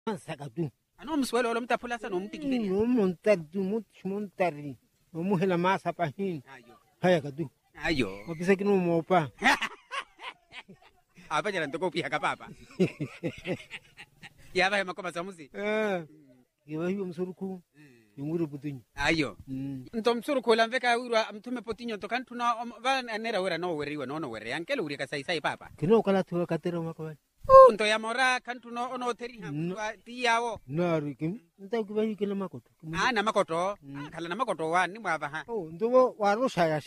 Sakatu. Ano mswelo lo mtaphula sa no mtikile. No montadu montari. No muhela masa pahin. Ayo. Haya kadu. Ayo. Mapisa kinu mopa. Apa jalan toko pihak apa? Ya ba makoma samusi. Kiwa hiyo msuruku. Yunguru putinyo. Ayo. Ntom suruku la mveka urwa mtume potinyo tokantuna va anera wera no weriwa no were ankele uri kasai papa. Kino kala tu katero makwa. Nto ya mora kantuno ono teri ha tiyawo. Nari kim. Nta kiwa hiyo kila makoto. Na makoto. Kala na makoto wa ni mwaba ha. Ndo waro saya.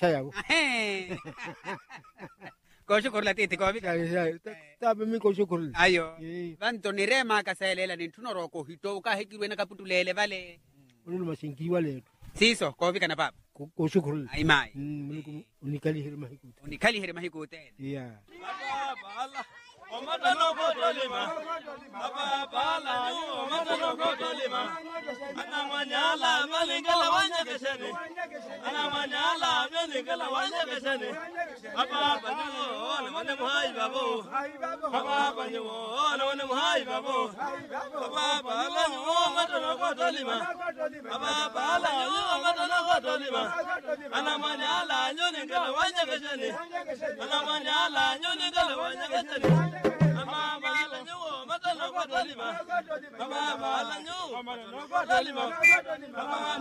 Ko shukur titi ko bika. Tabe mi ko shukur. Ayo. Vanto ni rema kasalela ni tunoro ko hito ka hekirwe na kaputulele vale. Ulu masingi wale. Siso ko bika na papa. Ko shukur. Ai mai. Unikali hirma hikuta. Unikali hirma hikuta. Yeah. Bala. Omatano ko dolima. Bala. Omatano ko dolima. Anamanyala malingala wanya keshene. Anamanyala malingala wanya keshene. Banyo wane muhai babo. Banyo wane muhai babo. Bala. Omatano ko dolima. Bala. Omatano ko dolima. Anamanyala malingala wanya keshene. Anamanyala malingala wanya keshene. Bala. Omatano ko dolima. Bala. Omatano ko dolima.